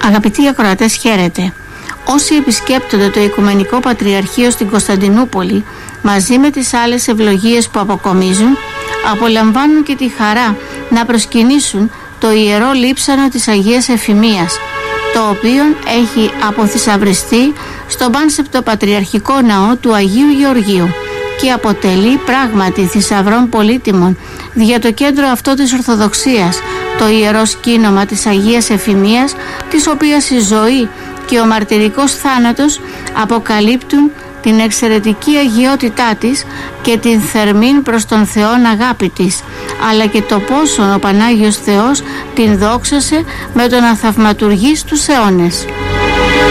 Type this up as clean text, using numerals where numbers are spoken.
Αγαπητοί ακροατές, χαίρετε. Όσοι επισκέπτονται το Οικουμενικό Πατριαρχείο στην Κωνσταντινούπολη, μαζί με τις άλλες ευλογίες που αποκομίζουν, απολαμβάνουν και τη χαρά να προσκυνήσουν το Ιερό Λείψανο της Αγίας Εφημίας, το οποίο έχει αποθυσαυριστεί στον πάνσεπτο Πατριαρχικό Ναό του Αγίου Γεωργίου και αποτελεί πράγματι θησαυρών πολύτιμων για το κέντρο αυτό της Ορθοδοξίας, το Ιερό Σκήνομα της Αγίας Εφημίας, της οποίας η ζωή και ο μαρτυρικός θάνατος αποκαλύπτουν την εξαιρετική αγιότητά της και την θερμήν προς τον Θεόν αγάπη της, αλλά και το πόσο ο Πανάγιος Θεός την δόξασε με το να θαυματουργεί στους αιώνες.